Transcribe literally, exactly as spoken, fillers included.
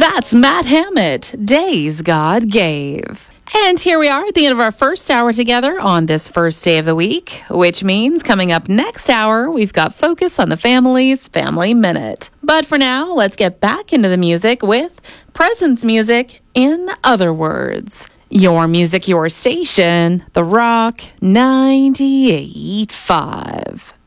That's Matt Hammett, Days God Gave. And here we are at the end of our first hour together on this first day of the week, which means coming up next hour, we've got Focus on the Family's Family Minute. But for now, let's get back into the music with Presence Music, In Other Words. Your music, your station, The Rock ninety-eight point five.